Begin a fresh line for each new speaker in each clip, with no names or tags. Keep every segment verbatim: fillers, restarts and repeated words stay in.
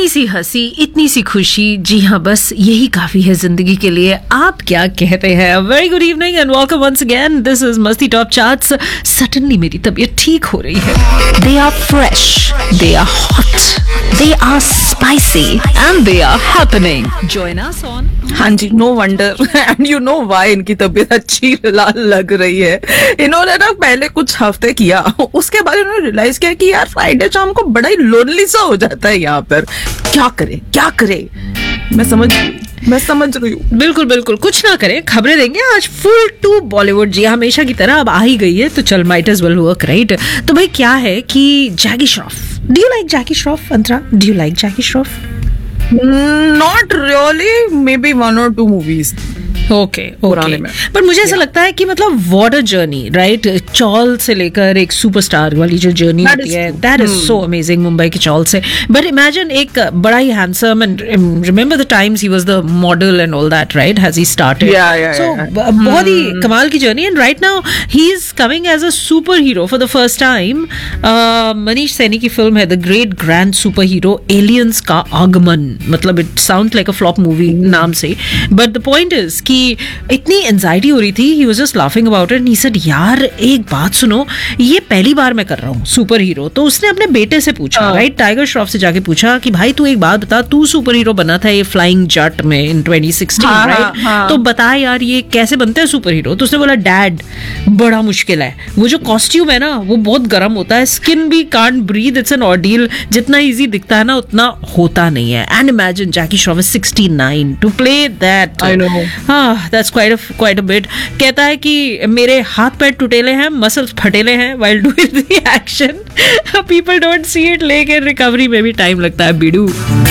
इतनी सी हंसी, इतनी सी खुशी, जी हाँ बस यही काफी है जिंदगी के लिए। आप क्या कहते हैं? Very good evening and welcome once again, this is मस्ती टॉप चार्ट्स। सडनली मेरी तबीयत ठीक हो रही है। They are fresh, they are hot, they are spicy and they are happening. Join us on.
हाँ जी, no wonder and you know why इनकी तबीयत अच्छी लग रही है। इन्होंने ना पहले कुछ हफ्ते किया, उसके बाद इन्होंने रियलाइज किया कि यार फ्राइडे शाम को बड़ा ही लोनली सा हो जाता है यहाँ पर। क्या करे क्या करे, मैं समझ मैं समझ रही हूँ।
बिल्कुल बिल्कुल, कुछ ना करें, खबरें देंगे आज फुल टू बॉलीवुड। जी हमेशा की तरह अब आ ही गई है तो चल might as well work, right? तो भाई क्या है कि जैकी Shroff, do you like Jackie Shroff? Antara, do you like Jackie Shroff?
Not really, may be one और टू मूवीज।
ओके ओके, पर मुझे ऐसा लगता है कि मतलब व्हाट अ जर्नी, राइट? चौल से लेकर एक सुपरस्टार वाली जो जर्नी होती है, that is so amazing. Mumbai के चौल से, बट इमेजिन एक बड़ा ही handsome and remember the times he was the model and all that, right? Has he started, सो बहुत ही कमाल की journey. And right now he is coming as a super hero for the first time. Manish Saini की film है the great grand super hero aliens का आगमन। मतलब it sound like a flop movie नाम से, बट द पॉइंट इज कि इतनी anxiety हो रही थी, he was just laughing about it and he said यार एक बात सुनो, ये पहली बार मैं कर रहा हूँ सुपर हीरो। तो उसने अपने बेटे से पूछा, राइट, टाइगर श्रॉफ से जाके पूछा कि भाई तू एक बात बता, तू सुपर हीरो बना था ये फ्लाइंग जट में इन ट्वेंटी सिक्सटीन, राइट? तो बता यार ये कैसे बनते हैं सुपर हीरो? तो उसने बोला डैड बड़ा मुश्किल है, वो जो कॉस्ट्यूम है ना वो बहुत गर्म होता है, स्किन भी can't breathe, it's an ordeal. जितना इजी दिखता है ना उतना होता नहीं है। And imagine Jackie Shroff is sixty nine to play that.
I know,
हाँ, that's quite a quite a bit। कहता है कि मेरे हाथ पैर टूटेले हैं, मसल्स फटेले हैं while doing the action। people don't see it, लेकिन रिकवरी में भी टाइम लगता है बीडू।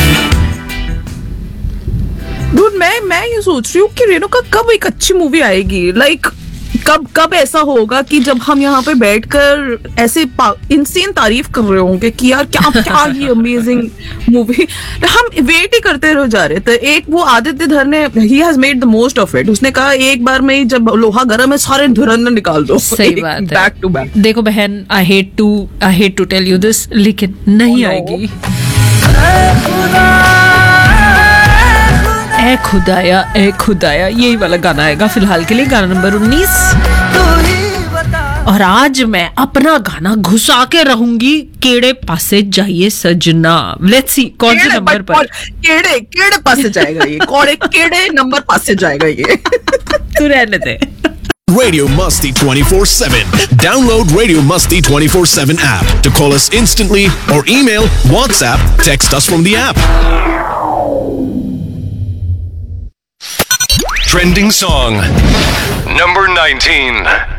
Dude, मैं मैं ये सोच रही हूँ कि रेणुका कब एक अच्छी मूवी आएगी। लाइक like, कब कब ऐसा होगा कि जब हम यहाँ पे बैठकर ऐसे इंसेन तारीफ कर रहे होंगे कि यार क्या क्या ये अमेजिंग मूवी। हम वेट ही करते रह जा रहे थे। एक वो आदित्य धर ने, he has made the most of it. उसने कहा एक बार में ही जब लोहा गर्म है सारे धुरंधर निकाल दो।
सही बात है,
बैक टू बैक।
देखो बहन, I hate to I hate to tell you this, लेकिन नहीं oh, आएगी। ए खुदाया ए खुदाया, यही वाला गाना आएगा फिलहाल के लिए, गाना नंबर उन्नीस। और आज मैं अपना गाना घुसा के रहूंगी, केड़े पासे जाइए सजना। लेट्स सी कौन से नंबर पर
केड़े केड़े पासे जाएगा ये, कौन केड़े नंबर पासे जाएगा ये।
तू रहने दे।
Radio Musty twenty-four seven. Download Radio Musty twenty-four seven app to call us instantly or email, WhatsApp, text us from the app. Trending song number nineteen.